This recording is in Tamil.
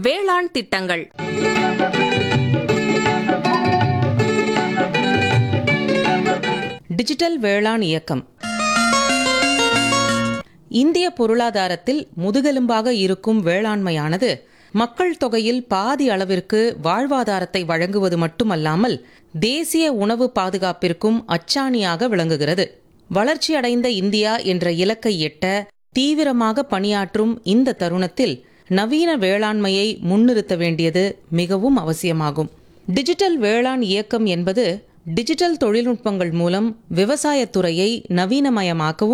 வேளாண் திட்டங்கள். டிஜிட்டல் வேளாண் இயக்கம் இந்திய பொருளாதாரத்தில் முதுகெலும்பாக இருக்கும் வேளாண்மையானது மக்கள் தொகையில் பாதி அளவிற்கு வாழ்வாதாரத்தை வழங்குவது மட்டுமல்லாமல் தேசிய உணவு பாதுகாப்பிற்கும் அச்சாணியாக விளங்குகிறது. வளர்ச்சியடைந்த இந்தியா என்ற இலக்கை எட்ட தீவிரமாக பணியாற்றும் இந்த தருணத்தில் நவீன வேளாண்மையை முன்னிறுத்த வேண்டியது மிகவும் அவசியமாகும். டிஜிட்டல் வேளாண் இயக்கம் என்பது டிஜிட்டல் தொழில்நுட்பங்கள் மூலம் விவசாயத்துறையை நவீனமயமாக்கவும்